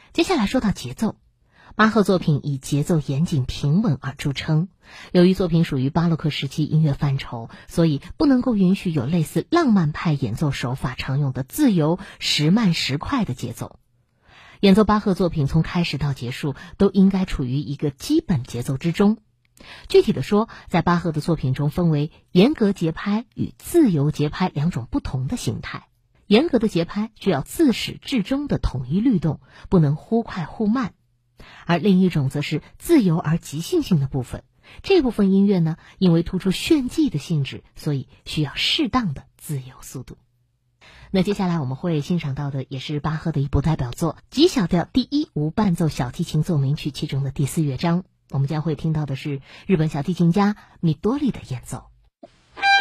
接下来说到节奏，巴赫作品以节奏严谨平稳而著称。由于作品属于巴洛克时期音乐范畴，所以不能够允许有类似浪漫派演奏手法常用的自由时慢时快的节奏。演奏巴赫作品从开始到结束都应该处于一个基本节奏之中。具体的说，在巴赫的作品中分为严格节拍与自由节拍两种不同的形态。严格的节拍需要自始至终的统一律动，不能忽快忽慢，而另一种则是自由而即兴性的部分。这部分音乐呢，因为突出炫技的性质，所以需要适当的自由速度。那接下来我们会欣赏到的也是巴赫的一部代表作G 小调第一无伴奏小提琴奏鸣曲其中的第4乐章，我们将会听到的是日本小提琴家米多利的演奏。